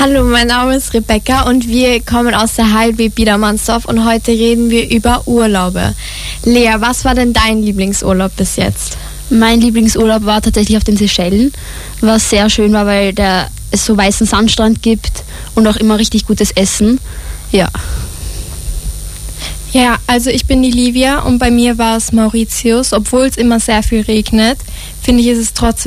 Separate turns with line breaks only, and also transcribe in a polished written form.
Hallo, mein Name ist Rebecca und wir kommen aus der HLW Biedermannsdorf und heute reden wir über Urlaube. Lea, was war denn dein Lieblingsurlaub bis jetzt?
Mein Lieblingsurlaub war tatsächlich auf den Seychellen, was sehr schön war, weil es so weißen Sandstrand gibt und auch immer richtig gutes Essen. Ja.
Ja, also ich bin die Livia und bei mir war es Mauritius. Obwohl es immer sehr viel regnet, finde ich, ist es trotzdem